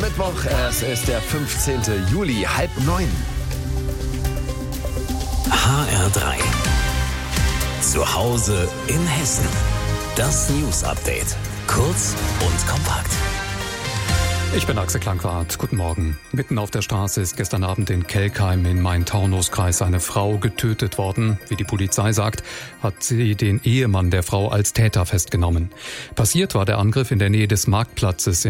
Mittwoch, es ist der 15. Juli, 8:30. HR3. Zu Hause in Hessen. Das News Update. Kurz und kompakt. Ich bin Axel Klangwart. Guten Morgen. Mitten auf der Straße ist gestern Abend in Kelkheim im Main-Taunus-Kreis eine Frau getötet worden. Wie die Polizei sagt, hat sie den Ehemann der Frau als Täter festgenommen. Passiert war der Angriff in der Nähe des Marktplatzes